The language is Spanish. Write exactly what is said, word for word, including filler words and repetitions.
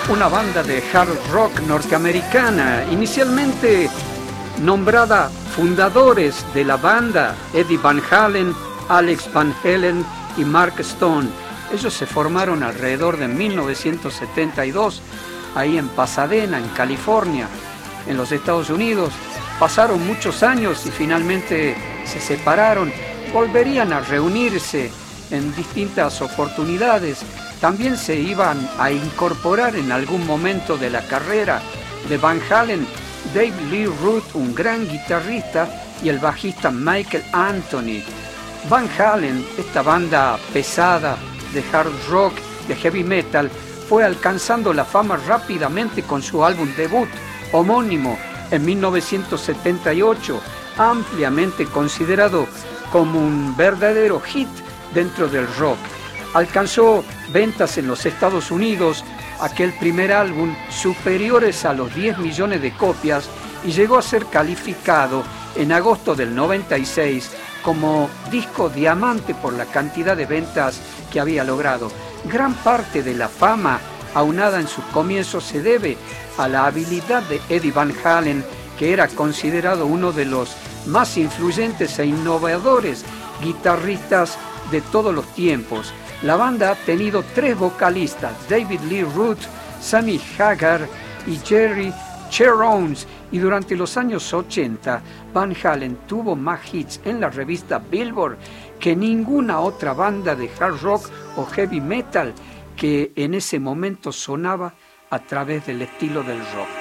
una banda de hard rock norteamericana, inicialmente nombrada fundadores de la banda Eddie Van Halen, Alex Van Halen y Mark Stone. Ellos se formaron alrededor de mil novecientos setenta y dos, ahí en Pasadena, en California, en los Estados Unidos. Pasaron muchos años y finalmente se separaron. Volverían a reunirse en distintas oportunidades. También se iban a incorporar en algún momento de la carrera de Van Halen Dave Lee Roth, un gran guitarrista, y el bajista Michael Anthony. Van Halen, esta banda pesada de hard rock, de heavy metal, fue alcanzando la fama rápidamente con su álbum debut homónimo en mil novecientos setenta y ocho, ampliamente considerado como un verdadero hit dentro del rock. Alcanzó ventas en los Estados Unidos, aquel primer álbum, superiores a los diez millones de copias, y llegó a ser calificado en agosto del noventa y seis como disco diamante por la cantidad de ventas que había logrado. Gran parte de la fama, aunada en sus comienzos, se debe a la habilidad de Eddie Van Halen, que era considerado uno de los más influyentes e innovadores guitarristas de todos los tiempos. La banda ha tenido tres vocalistas, David Lee Roth, Sammy Hagar y Jerry Cherones, y durante los años ochenta Van Halen tuvo más hits en la revista Billboard que ninguna otra banda de hard rock o heavy metal que en ese momento sonaba a través del estilo del rock.